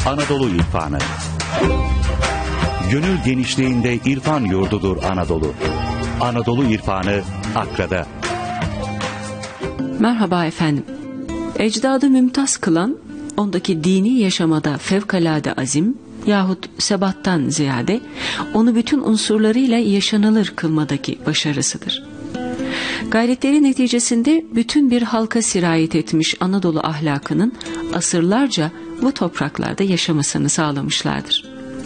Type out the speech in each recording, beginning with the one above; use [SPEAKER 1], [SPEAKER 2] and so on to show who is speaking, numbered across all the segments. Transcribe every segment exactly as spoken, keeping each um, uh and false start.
[SPEAKER 1] Anadolu İrfanı. Gönül genişliğinde irfan yurdudur Anadolu. Anadolu İrfanı Akra'da.
[SPEAKER 2] Merhaba efendim. Ecdadı mümtaz kılan, ondaki dini yaşamada fevkalade azim yahut sebattan ziyade onu bütün unsurlarıyla yaşanılır kılmadaki başarısıdır. Gayretleri neticesinde bütün bir halka sirayet etmiş Anadolu ahlakının asırlarca bu topraklarda yaşamasını sağlamışlardır.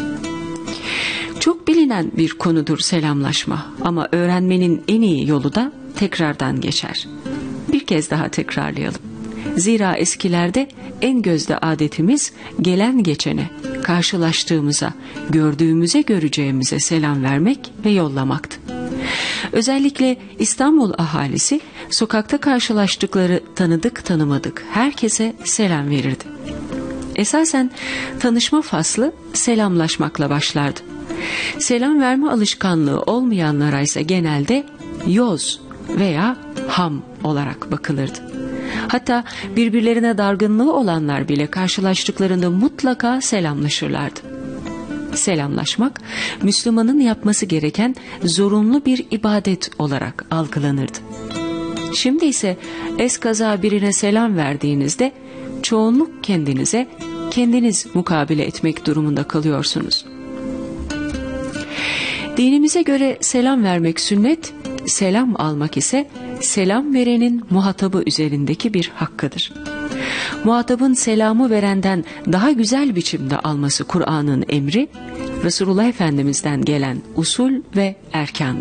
[SPEAKER 2] Çok bilinen bir konudur selamlaşma ama öğrenmenin en iyi yolu da tekrardan geçer. Bir kez daha tekrarlayalım. Zira eskilerde en gözde adetimiz gelen geçene, karşılaştığımıza, gördüğümüze göreceğimize selam vermek ve yollamaktı. Özellikle İstanbul ahalisi sokakta karşılaştıkları tanıdık tanımadık herkese selam verirdi. Esasen tanışma faslı selamlaşmakla başlardı. Selam verme alışkanlığı olmayanlara ise genelde yoz veya ham olarak bakılırdı. Hatta birbirlerine dargınlığı olanlar bile karşılaştıklarında mutlaka selamlaşırlardı. Selamlaşmak, Müslümanın yapması gereken zorunlu bir ibadet olarak algılanırdı. Şimdi ise eskaza birine selam verdiğinizde çoğunluk kendinize, kendiniz mukabele etmek durumunda kalıyorsunuz. Dinimize göre selam vermek sünnet, selam almak ise selam verenin muhatabı üzerindeki bir hakkıdır. Muhatabın selamı verenden daha güzel biçimde alması Kur'an'ın emri, Resulullah Efendimiz'den gelen usul ve erkan.